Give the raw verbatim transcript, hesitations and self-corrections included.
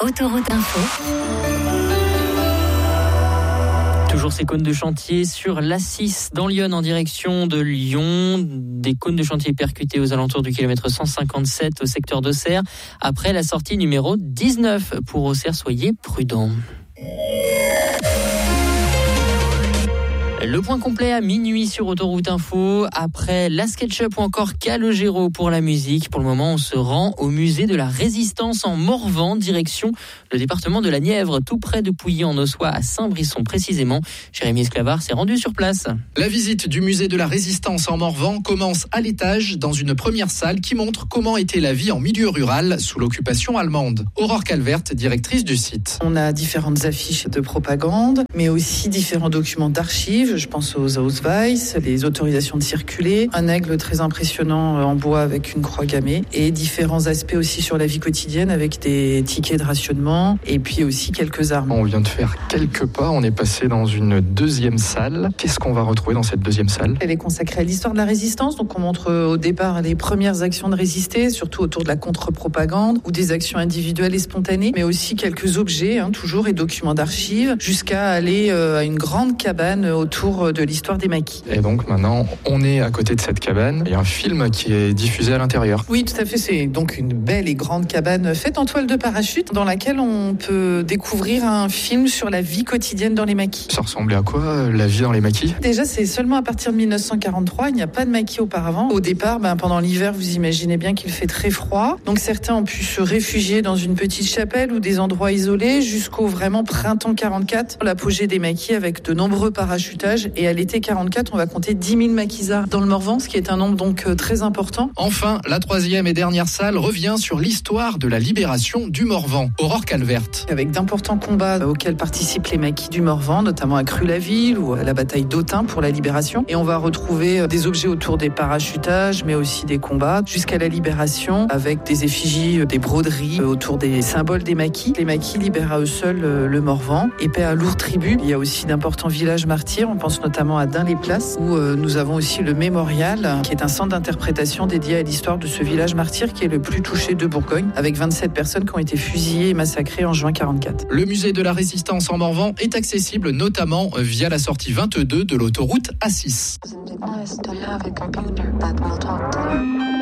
Autoroute Info. Toujours ces cônes de chantier sur l'A six dans Lyon en direction de Lyon. Des cônes de chantier percutés aux alentours du kilomètre cent cinquante-sept au secteur d'Auxerre. Après la sortie numéro dix-neuf pour Auxerre, soyez prudents. Le point complet à minuit sur Autoroute Info, après la SketchUp ou encore Calogero pour la musique. Pour le moment, on se rend au musée de la Résistance en Morvan, direction le département de la Nièvre, tout près de Pouilly-en-Ossois, à Saint-Brisson précisément. Jérémy Esclavard s'est rendu sur place. La visite du musée de la Résistance en Morvan commence à l'étage, dans une première salle qui montre comment était la vie en milieu rural sous l'occupation allemande. Aurore Calvert, directrice du site. On a différentes affiches de propagande, mais aussi différents documents d'archives. Je pense aux Ausweis, les autorisations de circuler, un aigle très impressionnant en bois avec une croix gammée et différents aspects aussi sur la vie quotidienne avec des tickets de rationnement et puis aussi quelques armes. On vient de faire quelques pas, on est passé dans une deuxième salle. Qu'est-ce qu'on va retrouver dans cette deuxième salle ? Elle est consacrée à l'histoire de la résistance, donc on montre au départ les premières actions de résister, surtout autour de la contre-propagande ou des actions individuelles et spontanées, mais aussi quelques objets, hein, toujours, et documents d'archives, jusqu'à aller euh, à une grande cabane autour de l'histoire des maquis. Et donc maintenant, on est à côté de cette cabane. Il y a un film qui est diffusé à l'intérieur. Oui, tout à fait. C'est donc une belle et grande cabane faite en toile de parachute dans laquelle on peut découvrir un film sur la vie quotidienne dans les maquis. Ça ressemblait à quoi, la vie dans les maquis ? Déjà, c'est seulement à partir de dix-neuf cent quarante-trois. Il n'y a pas de maquis auparavant. Au départ, ben, pendant l'hiver, vous imaginez bien qu'il fait très froid. Donc certains ont pu se réfugier dans une petite chapelle ou des endroits isolés jusqu'au vraiment printemps quarante-quatre, l'apogée des maquis avec de nombreux parachutages. Et à l'été quarante-quatre, on va compter dix mille maquisards dans le Morvan, ce qui est un nombre donc très important. Enfin, la troisième et dernière salle revient sur l'histoire de la libération du Morvan. Aurore Calvert. Avec d'importants combats auxquels participent les maquis du Morvan, notamment à Cru-la-Ville ou à la bataille d'Autun pour la libération. Et on va retrouver des objets autour des parachutages, mais aussi des combats, jusqu'à la libération, avec des effigies, des broderies autour des symboles des maquis. Les maquis libèrent à eux seuls le Morvan et paient à lourd tribut. Il y a aussi d'importants villages martyrs. On pense notamment à Dun-les-Places, où euh, nous avons aussi le Mémorial, qui est un centre d'interprétation dédié à l'histoire de ce village martyr qui est le plus touché de Bourgogne, avec vingt-sept personnes qui ont été fusillées et massacrées en juin quarante-quatre. Le musée de la Résistance en Morvan est accessible notamment via la sortie vingt-deux de l'autoroute A six.